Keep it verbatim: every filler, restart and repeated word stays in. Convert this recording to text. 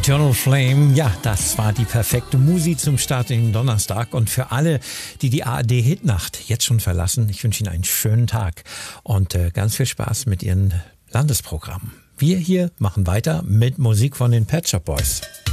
Eternal Flame, ja, das war die perfekte Musik zum Start in den Donnerstag. Und für alle, die die A R D-Hitnacht jetzt schon verlassen, ich wünsche Ihnen einen schönen Tag und äh, ganz viel Spaß mit Ihren Landesprogrammen. Wir hier machen weiter mit Musik von den Pet Shop Boys.